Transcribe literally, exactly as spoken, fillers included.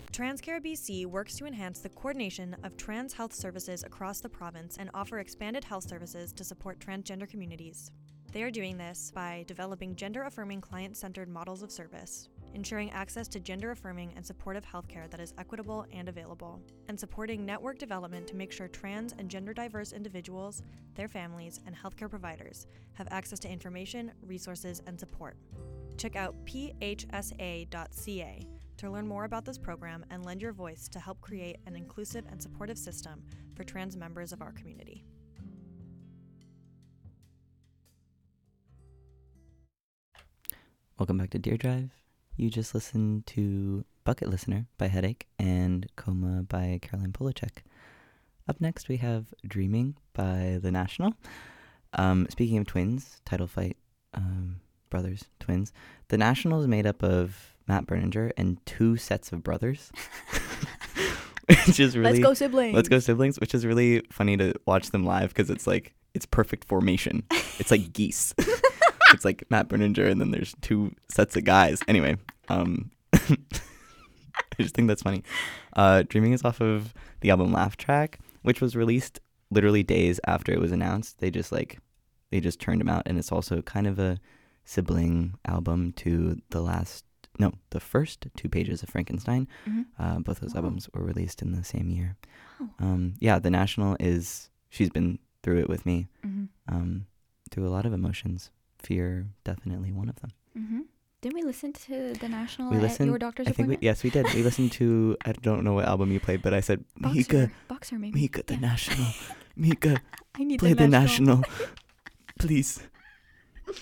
TransCare B C works to enhance the coordination of trans health services across the province and offer expanded health services to support transgender communities. They are doing this by developing gender-affirming client-centered models of service, ensuring access to gender-affirming and supportive healthcare that is equitable and available, and supporting network development to make sure trans and gender-diverse individuals, their families, and healthcare providers have access to information, resources, and support. Check out p h s a dot c a to learn more about this program and lend your voice to help create an inclusive and supportive system for trans members of our community. Welcome back to Dear Drive. You just listened to Bucket Listener by Headache and Coma by Caroline Polachek. Up next, we have Dreaming by The National. Um, speaking of twins, title fight, um, brothers, twins. The National is made up of Matt Berninger and two sets of brothers. Which is really... Let's go siblings. Let's go siblings, which is really funny to watch them live because it's like, it's perfect formation. It's like geese. It's like Matt Berninger, and then there's two sets of guys. Anyway, um, I just think that's funny. Uh, Dreaming is off of the album Laugh Track, which was released literally days after it was announced. They just like, they just turned them out, and it's also kind of a sibling album to the last, no, the first two pages of Frankenstein. Mm-hmm. Uh, both those Oh. albums were released in the same year. Oh. Um, yeah, The National is, she's been through it with me, Mm-hmm. um, through a lot of emotions. Fear, definitely one of them. Mm-hmm. Didn't we listen to The National We at listened, your doctor's I think we, appointment? yes, we did. We listened to, I don't know what album you played, but I said, Boxer, Mika, Boxer maybe. Mika, The Yeah. National. Mika, I need play the The national. National. Please.